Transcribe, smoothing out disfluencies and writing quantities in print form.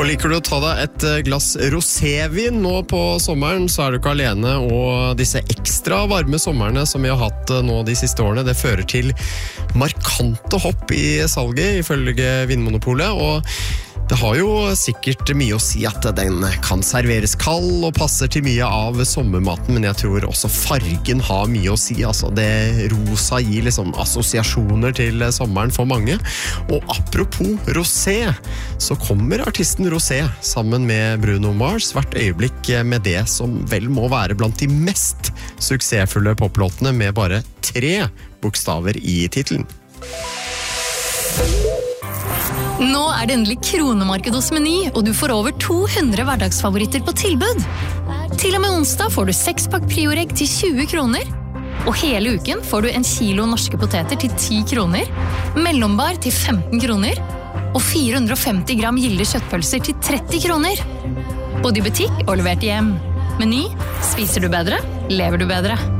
Og liker du å ta deg et glass rosévin nå på sommeren, så du ikke alene, og disse ekstra varme sommerne som vi har hatt nå de siste årene, det fører til markante hopp i salget, ifølge Vinmonopolet, og det har jo sikkert mye å si at den kan serveres kald og passer til mye av sommermaten, men jeg tror også fargen har mye å si. Altså, det rosa gir liksom assosiasjoner til sommeren for mange. Og apropos rosé, så kommer artisten Rosé sammen med Bruno Mars hvert øyeblikk med det som vel må være blant de mest suksessfulle poplåtene med bare 3 bokstaver i titelen. Nå det endelig kronemarked hos Meny, og du får over 200 hverdagsfavoritter på tilbud. Til og med onsdag får du 6-pakk prioregg til 20 kroner, og hele uken får du 1 kilo norske poteter til 10 kroner, mellombar til 15 kroner, og 450 gram gilde kjøttpølser til 30 kroner. Både i butikk og levert hjem. Meny, spiser du bedre, lever du bedre.